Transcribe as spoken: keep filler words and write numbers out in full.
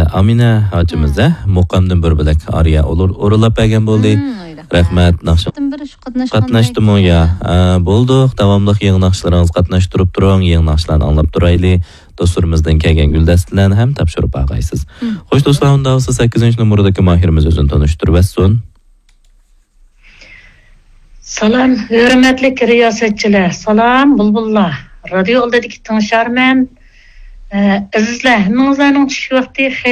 Amina hacımızda muqamdan bir bilak arya olur oralab bergan bo'ldi. Rahmat, naqsh qatnashdim ya. Bo'ldik, davomli yangi naqshlaringiz qatnashtirib turing, yangi naqshlarni anglab turayli. Do'stlarimizdan kelgan guldastalarni ham topshirib bag'aysiz. Xo'sh do'stlar, unda sakkizinchi numerdagi mahirimiz o'zini tanishtirib bersin. Salam, hurmatli riyosetchilar. Salam, bulbullar. Radio oldidagi tinglarman. Azizlar, hammangizlarning tush vaqti